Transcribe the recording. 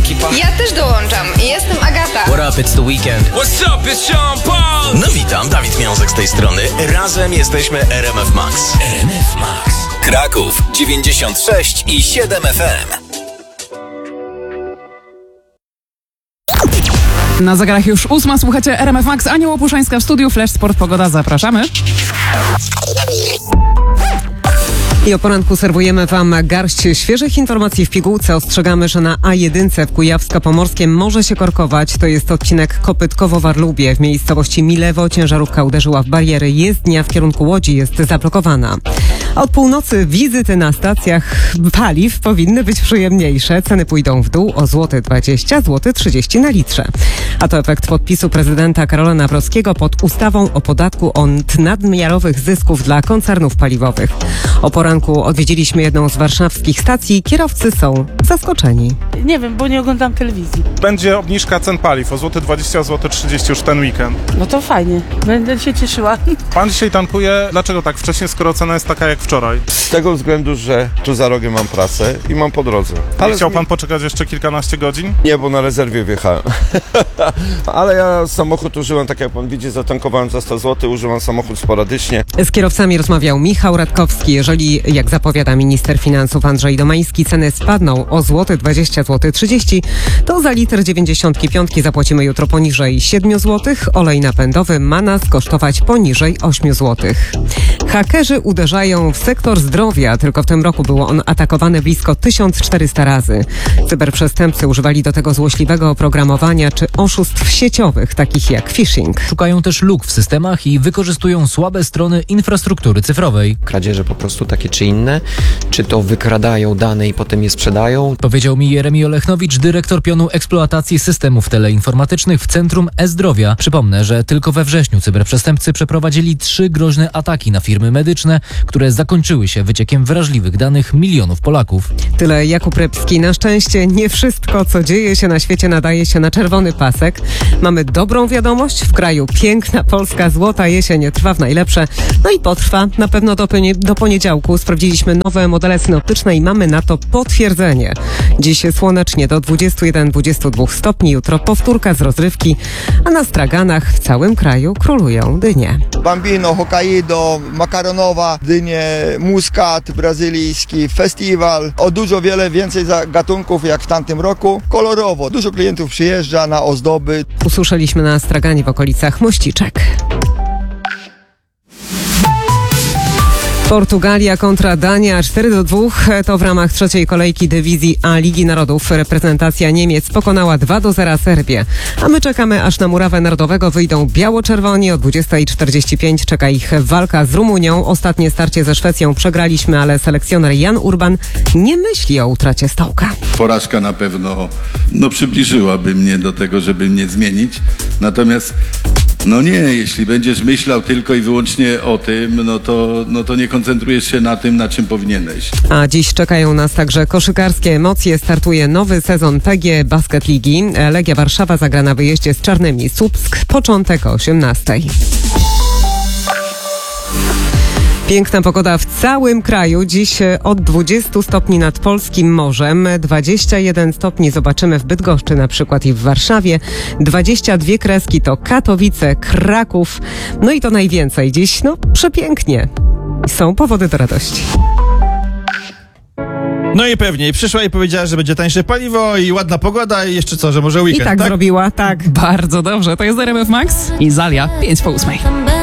ekipa. Ja też dołączam. Jestem Agata. What up, it's the weekend. What's up, it's Sean Paul. No witam, Dawid Miążek z tej strony. Razem jesteśmy RMF Max. RMF Max. Kraków 96 i 7 FM. Na zegarach już 8, słuchacie RMF Max, Ania Łopuszańska w studiu, Flash Sport Pogoda, zapraszamy. I o poranku serwujemy Wam garść świeżych informacji w pigułce. Ostrzegamy, że na A1 w Kujawsko-Pomorskiem może się korkować. To jest odcinek Kopytkowo-Warlubie. W miejscowości Milewo ciężarówka uderzyła w bariery jezdnia w kierunku Łodzi jest zablokowana. Od północy wizyty na stacjach paliw powinny być przyjemniejsze. Ceny pójdą w dół o złoty 20, złoty 30 na litrze. A to efekt podpisu prezydenta Karola Nawrockiego pod ustawą o podatku od nadmiarowych zysków dla koncernów paliwowych. O poranku odwiedziliśmy jedną z warszawskich stacji. Kierowcy są zaskoczeni. Nie wiem, bo nie oglądam telewizji. Będzie obniżka cen paliw o złoty 20, złoty 30 już ten weekend. No to fajnie, będę się cieszyła. Pan dzisiaj tankuje. Dlaczego tak wcześnie, skoro cena jest taka jak wczoraj? Z tego względu, że tu za rogiem mam pracę i mam po drodze. Ale chciał pan poczekać jeszcze kilkanaście godzin? Nie, bo na rezerwie wjechałem. Ale ja samochód użyłem, tak jak pan widzi, zatankowałem za 100 zł, używam samochód sporadycznie. Z kierowcami rozmawiał Michał Radkowski. Jeżeli, jak zapowiada minister finansów Andrzej Domański, ceny spadną o złoty 20, złoty 30, to za litr 95 zapłacimy jutro poniżej 7 zł. Olej napędowy ma nas kosztować poniżej 8 zł. Hakerzy uderzają w sektor zdrowia. Tylko w tym roku było on atakowany blisko 1400 razy. Cyberprzestępcy używali do tego złośliwego oprogramowania czy oszustw sieciowych, takich jak phishing. Szukają też luk w systemach i wykorzystują słabe strony infrastruktury cyfrowej. Kradzieże po prostu takie czy inne, czy to wykradają dane i potem je sprzedają. Powiedział mi Jeremi Olechnowicz, dyrektor pionu eksploatacji systemów teleinformatycznych w Centrum E-Zdrowia. Przypomnę, że tylko we wrześniu cyberprzestępcy przeprowadzili 3 groźne ataki na firmy medyczne, które zakończyły się wyciekiem wrażliwych danych milionów Polaków. Tyle Jakub Rybski. Na szczęście nie wszystko, co dzieje się na świecie, nadaje się na czerwony pasek. Mamy dobrą wiadomość. W kraju piękna polska złota jesień trwa w najlepsze. No i potrwa na pewno do poniedziałku. Sprawdziliśmy nowe modele synoptyczne i mamy na to potwierdzenie. Dziś słonecznie do 21-22 stopni. Jutro powtórka z rozrywki, a na straganach w całym kraju królują dynie. Bambino, Hokkaido, makaronowa, dynie, muskat brazylijski, festiwal. O dużo wiele więcej gatunków jak w tamtym roku. Kolorowo. Dużo klientów przyjeżdża na ozdoby. Usłyszeliśmy na straganie w okolicach Mościczek. Portugalia kontra Dania 4-2. To w ramach trzeciej kolejki dywizji A Ligi Narodów. Reprezentacja Niemiec pokonała 2-0 Serbię. A my czekamy, aż na murawę narodowego wyjdą biało-czerwoni. O 20:45 czeka ich walka z Rumunią. Ostatnie starcie ze Szwecją przegraliśmy, ale selekcjoner Jan Urban nie myśli o utracie stołka. Porażka na pewno przybliżyłaby mnie do tego, żeby mnie zmienić. Natomiast nie, jeśli będziesz myślał tylko i wyłącznie o tym, no to nie koncentrujesz się na tym, na czym powinieneś. A dziś czekają nas także koszykarskie emocje. Startuje nowy sezon PG Basket Ligi. Legia Warszawa zagra na wyjeździe z Czarnymi Słupsk. Początek o 18:00. Piękna pogoda w całym kraju. Dziś od 20 stopni nad polskim morzem, 21 stopni zobaczymy w Bydgoszczy na przykład i w Warszawie, 22 kreski to Katowice, Kraków, no i to najwięcej. Dziś, przepięknie. Są powody do radości. No i pewnie. Przyszła i powiedziała, że będzie tańsze paliwo i ładna pogoda i jeszcze co, że może weekend, I tak zrobiła, tak. Bardzo dobrze. To jest RMF Max i Zalia 5:08.